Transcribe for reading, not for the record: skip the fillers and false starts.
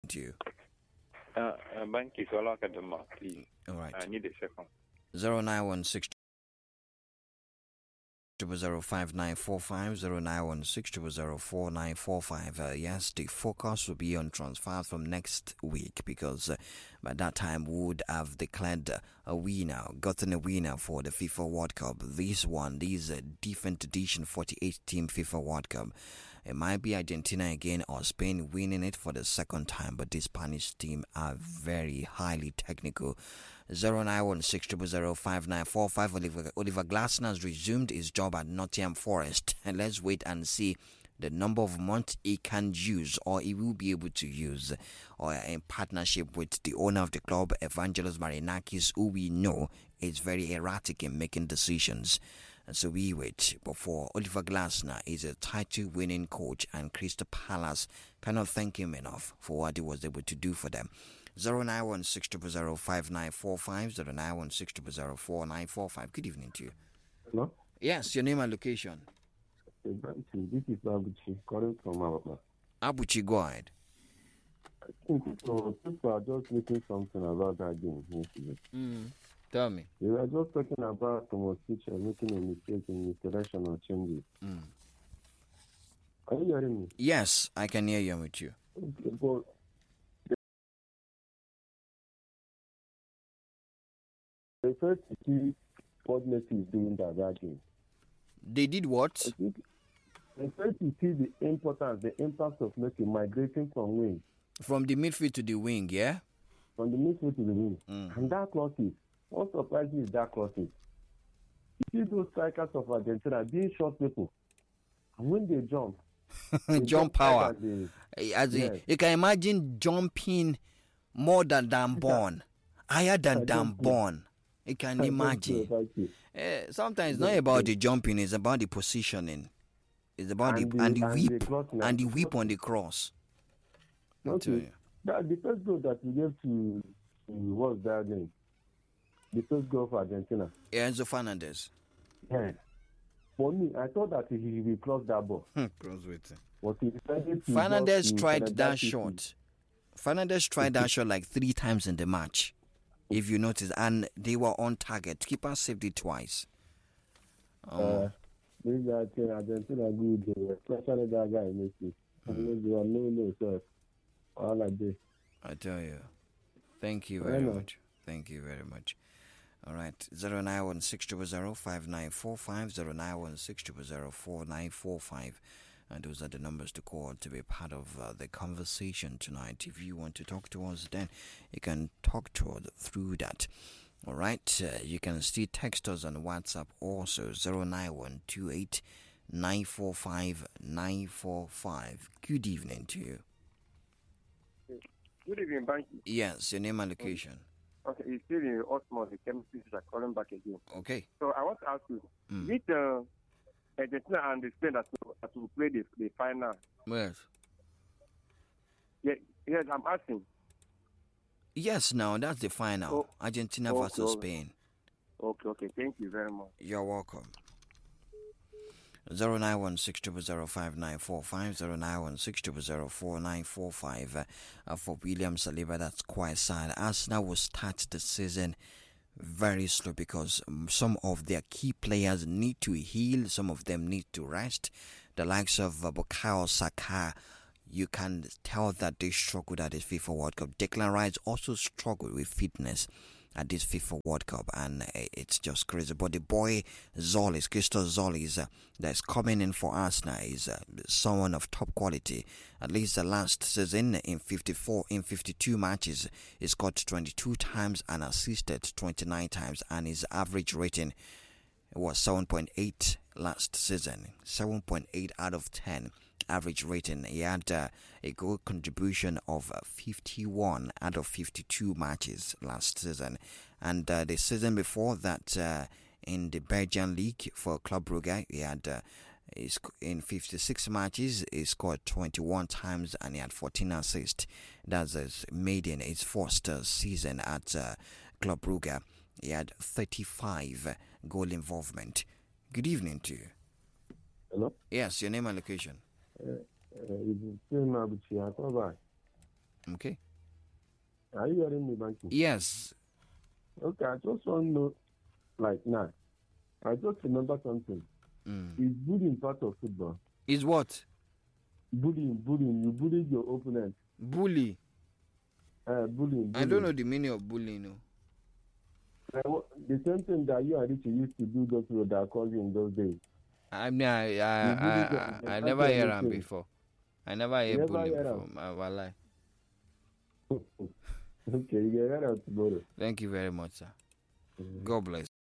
To you. Bank is all academic, please. All right. I need a second. 0916 05945 0916 04945. Yes, the focus will be on transfer from next week because by that time we would have declared a winner, gotten a winner for the FIFA World Cup. This is a different edition, 48 team FIFA World Cup. It might be Argentina again or Spain winning it for the second time, but this Spanish team are very highly technical. 0916 05945. Oliver Glasner has resumed his job at Nottingham Forest, and let's wait and see the number of months he can use or he will be able to use, or in partnership with the owner of the club, Evangelos Marinakis, who we know is very erratic in making decisions. And so we wait. But for Oliver Glasner, he's a title-winning coach, and Crystal Palace cannot thank him enough for what he was able to do for them. 0916 05945 0916 04945. Good evening to you. Hello? Yes, your name and location. This is Abuchi calling from Alabama. Abuchi, go ahead. I think so. People are just making something about that game yesterday. Tell me. They were just talking about Thomas Tuchel making a mistake in his selection or changes. Are you hearing me? Yes, I can hear you. I'm with you. Okay, but they first see what Messi is doing that game. They did what? I think they first see the importance, the impact of Messi migrating from wing. From the midfield to the wing, yeah? From the midfield to the wing. And that crosses. What surprises me is that crosses. You see those strikers of Argentina being short people. And when they jump, jump power. Yes. You can imagine jumping more than Dambon, higher than Dambon. You can imagine. Sometimes it's not about the jumping, it's about the positioning. It's about the whip on the cross. Okay. The first goal that we gave to was that game. The first goal for Argentina. Enzo Fernandez. Yeah. For me, I thought that he will cross that ball. Cross with it. But he decided to Fernandez tried that shot. Fernandez tried that shot like 3 times in the match, if you notice, and they were on target. Keeper saved it twice. Maybe I think Argentina good, especially that guy Messi. No, sir. All like this. I tell you. Thank you very much. Thank you very much. All right. 0916 05945 0916 4945. And those are the numbers to call to be part of the conversation tonight. If you want to talk to us, then you can talk to us through that. All right. You can still text us on WhatsApp also, 09128 945 945. Good evening to you. Good evening, Bank. Yes, your name and location. Okay, it's still in Osmond, the chemistry teacher calling back again. Okay. So I want to ask you, with Argentina and the Spain that will play the final. Yes. Yes, I'm asking. Yes, now that's the final. Argentina versus Spain. Okay. Thank you very much. You're welcome. 0916 05945 0916 04945. For William Saliba, that's quite sad. Arsenal will start the season very slow because some of their key players need to heal, some of them need to rest. The likes of Bukayo Saka, you can tell that they struggled at this FIFA World Cup. Declan Rice also struggled with fitness at this FIFA World Cup, and it's just crazy. But the boy Zolis, Christos Zolis, that's coming in for us now is someone of top quality. At least the last season, in 52 matches, he scored 22 times and assisted 29 times, and his average rating was 7.8 last season. 7.8 out of 10 average rating. He had a goal contribution of 51 out of 52 matches last season, and the season before that in the Belgian league for Club Brugge, he had in 56 matches he scored 21 times and he had 14 assists. That's his first season at Club Brugge. He had 35 goal involvement. Good evening to you. Hello? Yes, your name and location. Okay. Are you hearing me, Banky? Yes. Okay, I just want to know, like now, I just remember something. Is bullying part of football? Is what? Bullying. You bully your opponent. Bully. Bullying. I don't know the meaning of bullying. No. The same thing that you and Richie used to do those people that caused you in those days. I mean, I never heard them before. I never heard bullying before. I lie. Okay, you get that out tomorrow. Thank you very much, sir. God bless.